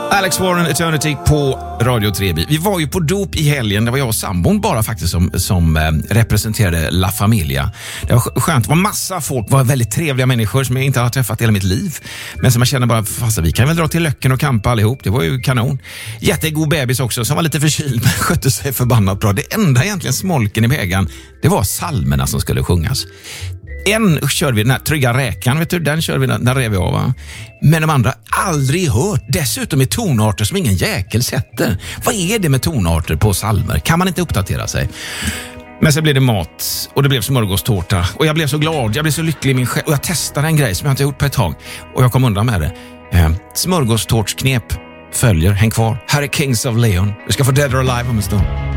Alex Warren, Eternity på Radio 3. Vi var ju på dop i helgen. Det var jag och sambon bara faktiskt som representerade La Familia. Det var skönt. Det var massa folk. Det var väldigt trevliga människor som jag inte har träffat hela mitt liv. Men som jag känner bara, fast vi kan väl dra till Löcken och kampa allihop. Det var ju kanon. Jättegod bebis också som var lite förkyld men skötte sig förbannat bra. Det enda egentligen smolken i vägen, det var psalmerna som skulle sjungas. En körde vi, den här Trygga räkan, vet du, den körde vi, den rev vi av, va? Men de andra aldrig hört. Dessutom är tonarter som ingen jäkel sätter. Vad är det med tonarter på psalmer? Kan man inte uppdatera sig? Men så blev det mat och det blev smörgåstårta. Och jag blev så glad, jag blev så lycklig i min själ. Och jag testade en grej som jag inte gjort på ett tag. Och jag kom undan med det. Smörgåstårtsknep följer, häng kvar. Här är Kings of Leon. Vi ska få Dead or Alive om en stund.